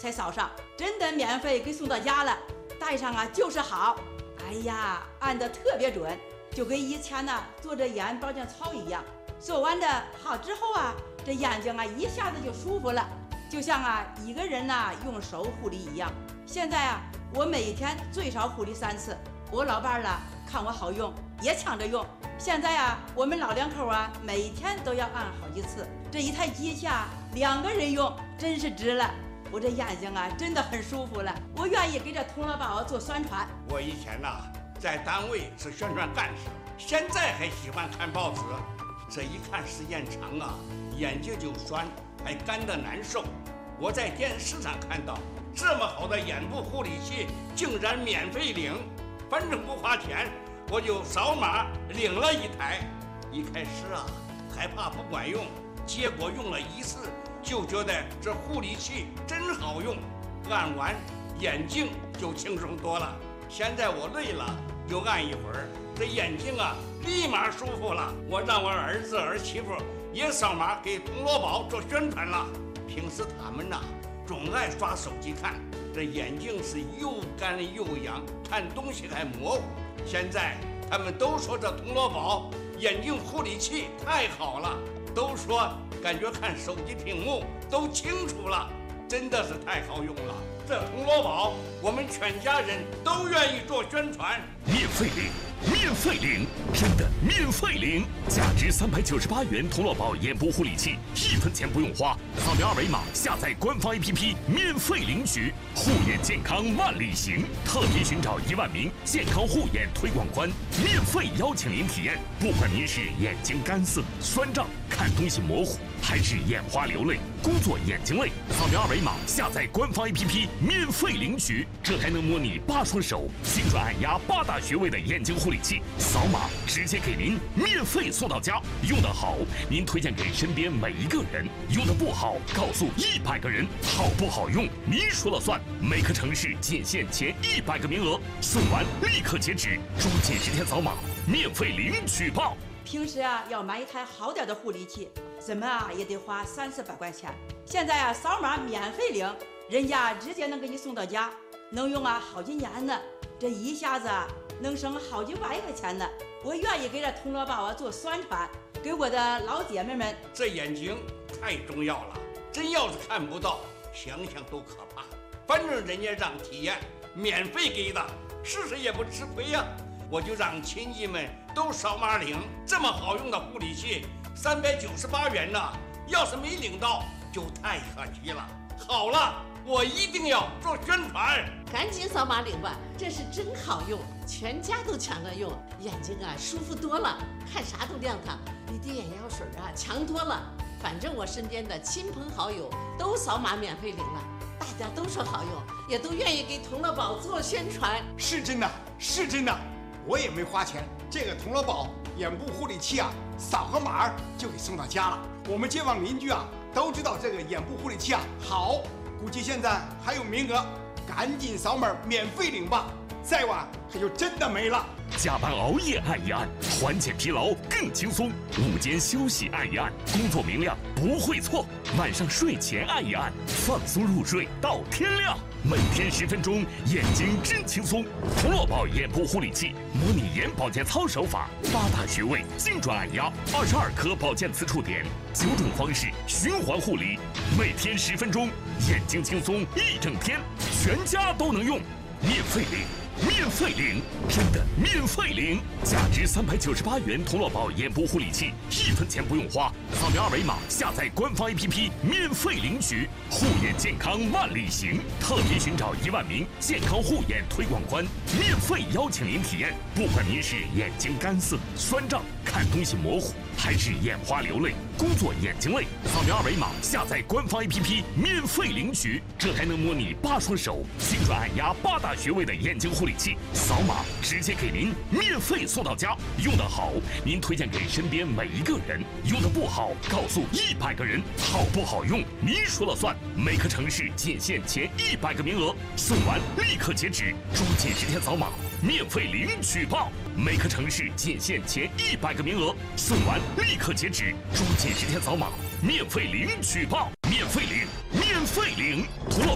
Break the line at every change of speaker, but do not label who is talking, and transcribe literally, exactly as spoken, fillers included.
才扫上，真的免费给送到家了。戴上啊就是好，哎呀，按得特别准，就跟以前呢做这眼保健操一样。做完的好之后啊，这眼睛啊一下子就舒服了，就像啊一个人呐、用手护理一样。现在啊，我每天最少护理三次。我老伴儿了看我好用，也抢着用。现在啊，我们老两口啊，每天都要按好几次。这一台机器啊，两个人用真是值了。我这眼睛啊，真的很舒服了。我愿意给这童乐宝做宣传。
我以前呐、在单位是宣传干事，现在还喜欢看报纸。这一看时间长啊，眼睛就酸，还干得难受。我在电视上看到这么好的眼部护理器，竟然免费领，反正不花钱，我就扫码领了一台。一开始啊，害怕不管用，结果用了一次，就觉得这护理器真好用，按完眼睛就轻松多了。现在我累了就按一会儿，这眼睛啊立马舒服了。我让我儿子儿媳妇也扫码给铜锣宝做宣传了。平时他们呐、总爱刷手机看，这眼睛是又干又痒，看东西还模糊。现在他们都说这铜锣宝眼睛护理器太好了，都说感觉看手机屏幕都清楚了，真的是太好用了。这铜锣宝我们全家人都愿意做宣传。
免费领，免费领，真的免费领！价值三百九十八元铜锣宝眼部护理器，一分钱不用花，扫描二维码下载官方 A P P 免费领取。护眼健康万里行，特别寻找一万名健康护眼推广官，免费邀请您体验。不管您是眼睛干涩、酸胀、看东西模糊，还是眼花流泪、工作眼睛累，扫描二维码下载官方 A P P 免费领取。这还能模拟八双手、精准按压八大穴位的眼睛护理器，扫码直接给您免费送到家。用得好，您推荐给身边每一个人；用得不好，告诉一百个人。好不好用，您说了算。每个城市仅限前一百个名额，送完立刻截止，抓紧十天扫码，免费领取吧。
平时啊，要买一台好点的护理器，怎么啊也得花三四百块钱。现在啊，扫码免费领，人家直接能给你送到家，能用啊好几年呢。这一下子啊，能省好几万块钱呢。我愿意给这铜锣宝啊做宣传，给我的老姐妹们。
这眼睛太重要了，真要是看不到，想想都可怕。反正人家让体验，免费给的，试试也不吃亏呀、我就让亲戚们都扫码领，这么好用的护理器，三百九十八元呢，要是没领到，就太可惜了。好了，我一定要做宣传，
赶紧扫码领吧，这是真好用，全家都抢着用，眼睛啊舒服多了，看啥都亮堂，比滴眼药水啊强多了。反正我身边的亲朋好友都扫码免费领了，大家都说好用，也都愿意给铜锣宝做宣传。
是真的，是真的，我也没花钱，这个铜锣宝眼部护理器啊，扫个码就给送到家了。我们街坊邻居啊都知道这个眼部护理器啊好，估计现在还有名额，赶紧扫码免费领吧，再晚可就真的没了。
加班熬夜按一按，缓解疲劳更轻松；午间休息按一按，工作明亮不会错；晚上睡前按一按，放松入睡到天亮。每天十分钟，眼睛真轻松。铜锣宝眼部护理器，模拟眼保健操手法，八大穴位精准按压，二十二颗保健刺触点，九种方式循环护理，每天十分钟，眼睛轻松一整天，全家都能用，免费领。免费领，真的免费领！价值三百九十八元铜锣宝眼部护理器，一分钱不用花，扫描二维码下载官方 A P P 免费领取。护眼健康万里行，特别寻找一万名健康护眼推广官，免费邀请您体验。不管您是眼睛干涩、酸胀、看东西模糊，还是眼花流泪、工作眼睛累，扫描二维码下载官方 A P P 免费领取。这还能模拟八双手、精准按压八大穴位的眼睛护理器，扫码直接给您免费送到家。用得好，您推荐给身边每一个人；用得不好，告诉一百个人。好不好用，您说了算。每个城市仅限前一百个名额，送完立刻截止，抓紧十天扫码，免费领取吧。每个城市仅限前一百个名额，送完立刻截止，抓紧十天扫码，免费领取吧。免费领，免费领，铜锣